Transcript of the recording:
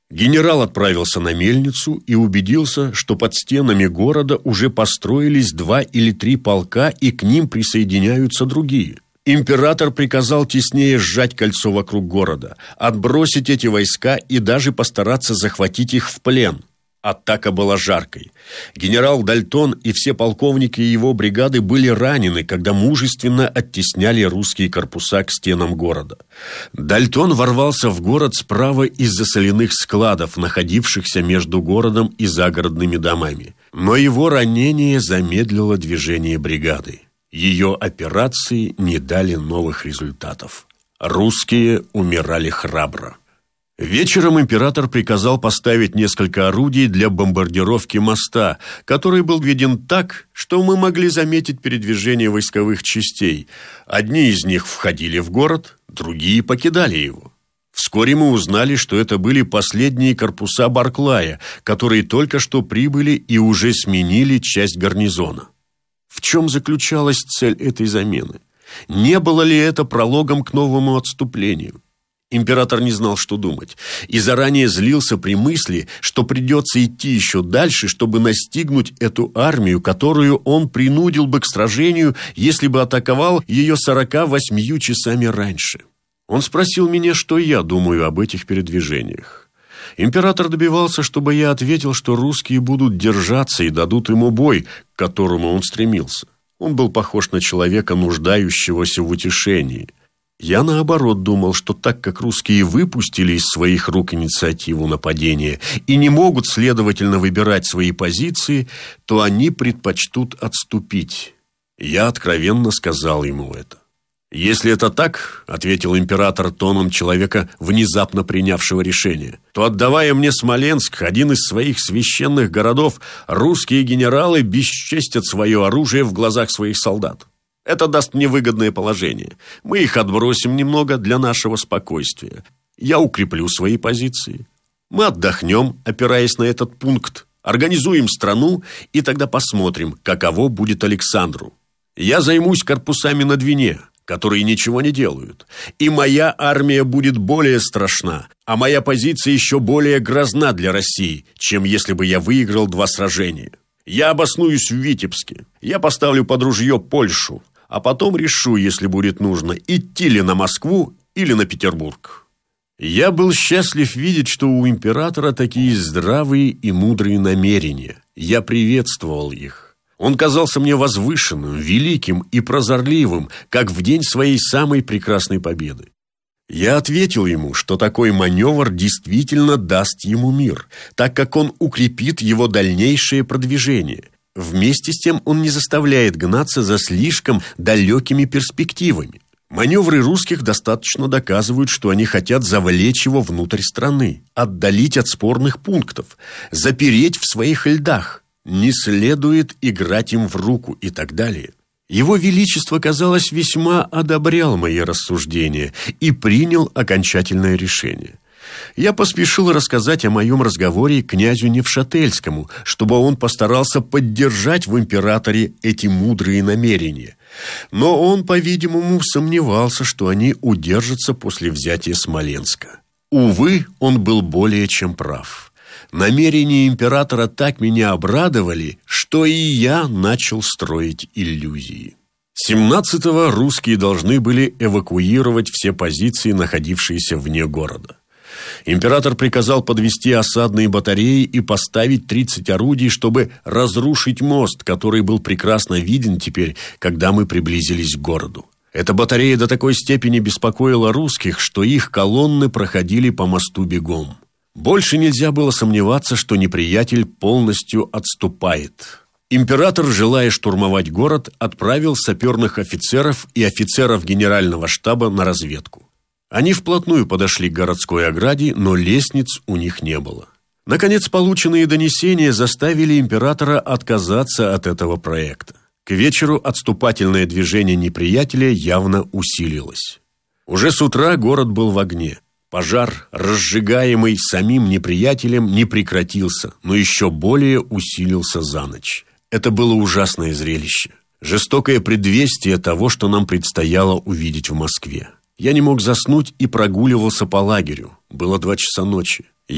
Генерал отправился на мельницу и убедился, что под стенами города уже построились 2 или 3 полка, и к ним присоединяются другие. Император приказал теснее сжать кольцо вокруг города, отбросить эти войска и даже постараться захватить их в плен. Атака была жаркой. Генерал Дальтон и все полковники его бригады были ранены, когда мужественно оттесняли русские корпуса к стенам города. Дальтон ворвался в город справа из-за соляных складов, находившихся между городом и загородными домами. Но его ранение замедлило движение бригады. Ее операции не дали новых результатов. Русские умирали храбро. Вечером император приказал поставить несколько орудий для бомбардировки моста, который был введен так, что мы могли заметить передвижение войсковых частей. Одни из них входили в город, другие покидали его. Вскоре мы узнали, что это были последние корпуса Барклая, которые только что прибыли и уже сменили часть гарнизона. В чем заключалась цель этой замены? Не было ли это прологом к новому отступлению? Император не знал, что думать, и заранее злился при мысли, что придется идти еще дальше, чтобы настигнуть эту армию, которую он принудил бы к сражению, если бы атаковал ее 48 часами раньше. Он спросил меня, что я думаю об этих передвижениях. Император добивался, чтобы я ответил, что русские будут держаться и дадут ему бой, к которому он стремился. Он был похож на человека, нуждающегося в утешении. Я, наоборот, думал, что так как русские выпустили из своих рук инициативу нападения и не могут, следовательно, выбирать свои позиции, то они предпочтут отступить. Я откровенно сказал ему это. «Если это так, — ответил император тоном человека, внезапно принявшего решение, — то, отдавая мне Смоленск, один из своих священных городов, русские генералы бесчестят свое оружие в глазах своих солдат. Это даст мне выгодное положение. Мы их отбросим немного для нашего спокойствия. Я укреплю свои позиции. Мы отдохнем, опираясь на этот пункт, организуем страну, и тогда посмотрим, каково будет Александру. Я займусь корпусами на Двине, которые ничего не делают, и моя армия будет более страшна, а моя позиция еще более грозна для России, чем если бы я выиграл 2 сражения. Я обоснуюсь в Витебске, я поставлю под ружье Польшу, а потом решу, если будет нужно, идти ли на Москву или на Петербург». Я был счастлив видеть, что у императора такие здравые и мудрые намерения. Я приветствовал их. Он казался мне возвышенным, великим и прозорливым, как в день своей самой прекрасной победы. Я ответил ему, что такой маневр действительно даст ему мир, так как он укрепит его дальнейшее продвижение. Вместе с тем он не заставляет гнаться за слишком далекими перспективами. Маневры русских достаточно доказывают, что они хотят завлечь его внутрь страны, отдалить от спорных пунктов, запереть в своих льдах. Не следует играть им в руку и так далее. Его Величество, казалось, весьма одобрял мои рассуждения и принял окончательное решение. Я поспешил рассказать о моем разговоре князю Невшательскому, чтобы он постарался поддержать в императоре эти мудрые намерения. Но он, по-видимому, сомневался, что они удержатся после взятия Смоленска. Увы, он был более чем прав. Намерения императора так меня обрадовали, что и я начал строить иллюзии. 17-го русские должны были эвакуировать все позиции, находившиеся вне города. Император приказал подвести осадные батареи и поставить 30 орудий, чтобы разрушить мост, который был прекрасно виден теперь, когда мы приблизились к городу. Эта батарея до такой степени беспокоила русских, что их колонны проходили по мосту бегом. Больше нельзя было сомневаться, что неприятель полностью отступает. Император, желая штурмовать город, отправил саперных офицеров и офицеров генерального штаба на разведку. Они вплотную подошли к городской ограде, но лестниц у них не было. Наконец, полученные донесения заставили императора отказаться от этого проекта. К вечеру отступательное движение неприятеля явно усилилось. Уже с утра город был в огне. Пожар, разжигаемый самим неприятелем, не прекратился, но еще более усилился за ночь. Это было ужасное зрелище. Жестокое предвестие того, что нам предстояло увидеть в Москве. Я не мог заснуть и прогуливался по лагерю. Было 2 часа ночи.